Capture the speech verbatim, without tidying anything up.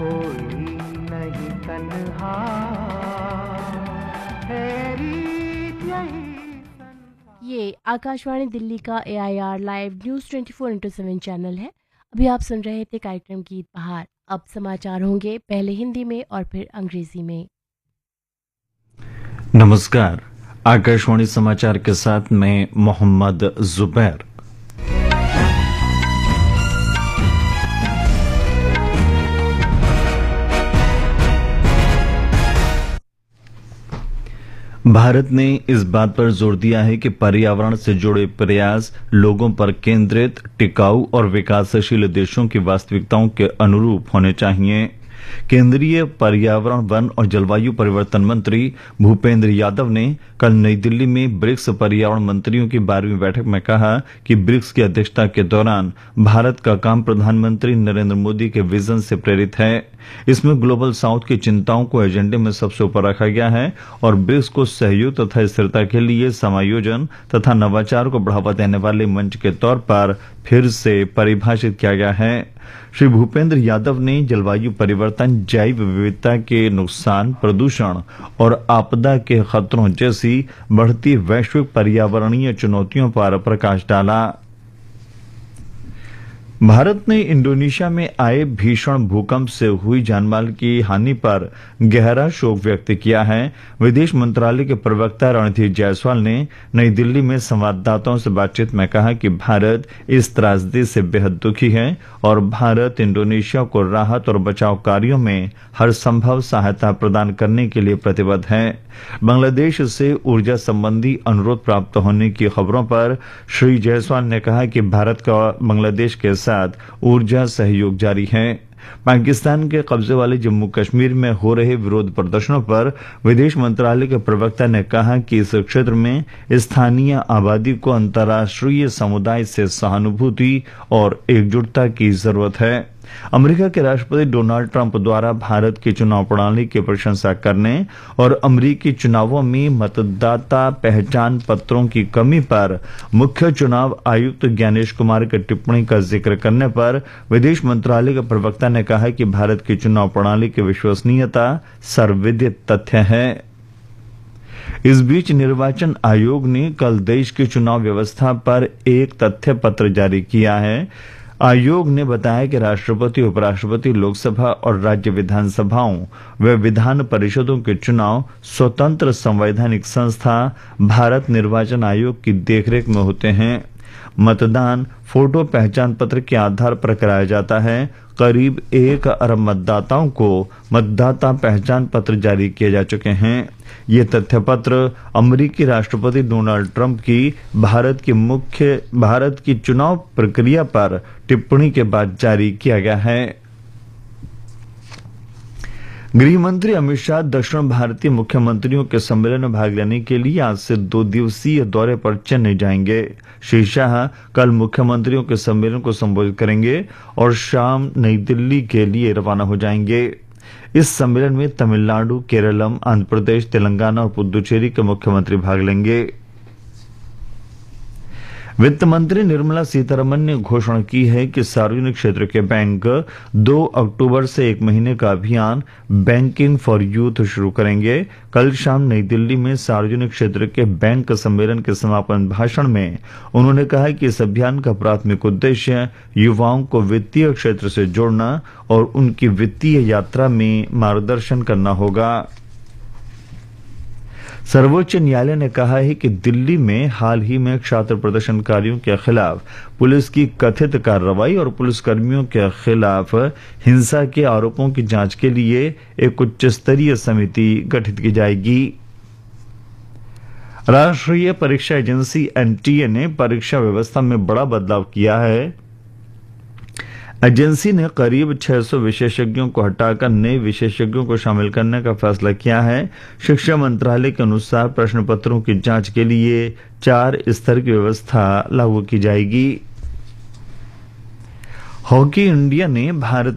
कोई नहीं तन्हा है रीत यही। ये आकाशवाणी दिल्ली का ए I R live news twenty four into seven channel है। अभी आप सुन रहे थे कार्यक्रम गीत बहार। अब समाचार होंगे, पहले हिंदी में और फिर अंग्रेजी में। नमस्कार, आकाशवाणी समाचार के साथ मैं मोहम्मद जुबैर। भारत ने इस बात पर जोर दिया है कि पर्यावरण से जुड़े प्रयास लोगों पर केंद्रित, टिकाऊ और विकासशील देशों की वास्तविकताओं के अनुरूप होने चाहिए। केंद्रीय पर्यावरण, वन और जलवायु परिवर्तन मंत्री भूपेंद्र यादव ने कल नई दिल्ली में ब्रिक्स पर्यावरण मंत्रियों की बारहवीं बैठक में कहा कि ब्रिक्स की अध्यक्षता के दौरान भारत का काम प्रधानमंत्री नरेंद्र मोदी के विजन से प्रेरित है। इसमें ग्लोबल साउथ की चिंताओं को एजेंडे में सबसे ऊपर रखा गया है और ब्रिक्स को सहयोग तथा स्थिरता के लिए समायोजन तथा नवाचार को बढ़ावा देने वाले मंच के तौर पर फिर से परिभाषित किया गया है। श्री भूपेंद्र यादव ने जलवायु परिवर्तन, जैव विविधता के नुकसान, प्रदूषण और आपदा के खतरों जैसी बढ़ती वैश्विक पर्यावरणीय चुनौतियों पर प्रकाश डाला। भारत ने इंडोनेशिया में आए भीषण भूकंप से हुई जानमाल की हानि पर गहरा शोक व्यक्त किया है। विदेश मंत्रालय के प्रवक्ता रणधीर जायसवाल ने नई दिल्ली में संवाददाताओं से बातचीत में कहा कि भारत इस त्रासदी से बेहद दुखी है और भारत इंडोनेशिया को राहत और बचाव कार्यों में हर संभव सहायता प्रदान करने के लिए प्रतिबद्ध है। बांग्लादेश से ऊर्जा संबंधी अनुरोध प्राप्त होने की खबरों पर श्री जायसवाल ने कहा कि भारत का बांग्लादेश के साथ ऊर्जा सहयोग जारी है। पाकिस्तान के कब्जे वाले जम्मू कश्मीर में हो रहे विरोध प्रदर्शनों पर विदेश मंत्रालय के प्रवक्ता ने कहा कि इस क्षेत्र में स्थानीय आबादी को अंतर्राष्ट्रीय समुदाय से सहानुभूति और एकजुटता की जरूरत है। अमेरिका के राष्ट्रपति डोनाल्ड ट्रंप द्वारा भारत की चुनाव प्रणाली की प्रशंसा करने और अमेरिकी चुनावों में मतदाता पहचान पत्रों की कमी पर मुख्य चुनाव आयुक्त ज्ञानेश कुमार की टिप्पणी का जिक्र करने पर विदेश मंत्रालय के प्रवक्ता ने कहा कि भारत की चुनाव प्रणाली की विश्वसनीयता सर्वविदित तथ्य है। इस बीच निर्वाचन आयोग ने कल देश की चुनाव व्यवस्था पर एक तथ्य पत्र जारी किया है। आयोग ने बताया कि राष्ट्रपति, उपराष्ट्रपति, लोकसभा और राज्य विधानसभाओं व विधान परिषदों के चुनाव स्वतंत्र संवैधानिक संस्था भारत निर्वाचन आयोग की देखरेख में होते हैं। मतदान फोटो पहचान पत्र के आधार पर कराया जाता है। करीब एक अरब मतदाताओं को मतदाता पहचान पत्र जारी किए जा चुके हैं। ये तथ्य पत्र अमेरिकी राष्ट्रपति डोनाल्ड ट्रंप की भारत की मुख्य भारत की चुनाव प्रक्रिया पर टिप्पणी के बाद जारी किया गया है। गृह मंत्री अमित शाह दक्षिण भारतीय मुख्यमंत्रियों के सम्मेलन में भाग लेने के लिए आज से दो दिवसीय दौरे पर चेन्नई जाएंगे। श्री शाह कल मुख्यमंत्रियों के सम्मेलन को संबोधित करेंगे और शाम नई दिल्ली के लिए रवाना हो जाएंगे। इस सम्मेलन में तमिलनाडु, केरलम, आंध्र प्रदेश, तेलंगाना और पुदुचेरी के मुख्यमंत्री भाग लेंगे। वित्त मंत्री निर्मला सीतारमण ने घोषणा की है कि सार्वजनिक क्षेत्र के बैंक दो अक्टूबर से एक महीने का अभियान बैंकिंग फॉर यूथ शुरू करेंगे। कल शाम नई दिल्ली में सार्वजनिक क्षेत्र के बैंक सम्मेलन के समापन भाषण में उन्होंने कहा कि इस अभियान का प्राथमिक उद्देश्य युवाओं को वित्तीय क्षेत्र से जोड़ना और उनकी वित्तीय यात्रा में मार्गदर्शन करना होगा। सर्वोच्च न्यायालय ने कहा है कि दिल्ली में हाल ही में छात्र प्रदर्शनकारियों के खिलाफ पुलिस की कथित कार्रवाई और पुलिसकर्मियों के खिलाफ हिंसा के आरोपों की जांच के लिए एक उच्च स्तरीय समिति गठित की जाएगी। राष्ट्रीय परीक्षा एजेंसी एन टी ए ने परीक्षा व्यवस्था में बड़ा बदलाव किया है। एजेंसी ने करीब छह सौ विशेषज्ञों को हटाकर नए विशेषज्ञों को शामिल करने का फैसला किया है। शिक्षा मंत्रालय के अनुसार प्रश्न पत्रों की जांच के लिए चार स्तर की व्यवस्था लागू की जाएगी। हॉकी इंडिया ने भारत